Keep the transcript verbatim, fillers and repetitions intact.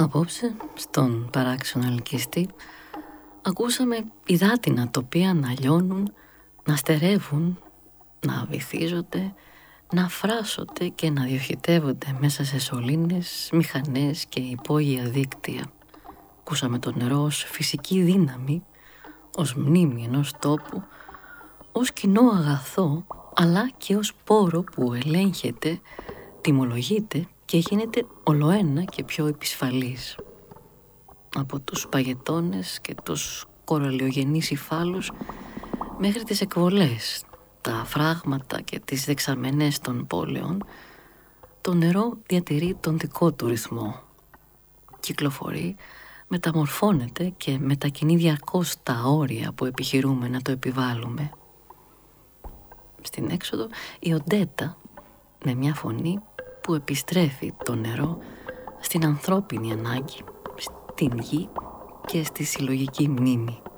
Απόψε, στον παράξενο ελκυστή, ακούσαμε υδάτινα τοπία να λιώνουν, να στερεύουν, να βυθίζονται, να φράσονται και να διοχετεύονται μέσα σε σωλήνες, μηχανές και υπόγεια δίκτυα. Ακούσαμε το νερό ως φυσική δύναμη, ως μνήμη ενός τόπου, ως κοινό αγαθό, αλλά και ως πόρο που ελέγχεται, τιμολογείται και γίνεται ολοένα και πιο επισφαλής. Από τους παγετώνες και τους κοραλιογενείς υφάλους μέχρι τις εκβολές, τα φράγματα και τις δεξαμενές των πόλεων, το νερό διατηρεί τον δικό του ρυθμό. Κυκλοφορεί, μεταμορφώνεται και μετακινεί διαρκώς τα όρια που επιχειρούμε να το επιβάλλουμε. Στην έξοδο η Οντέτα, με μια φωνή που επιστρέφει το νερό στην ανθρώπινη ανάγκη, στην γη και στη συλλογική μνήμη.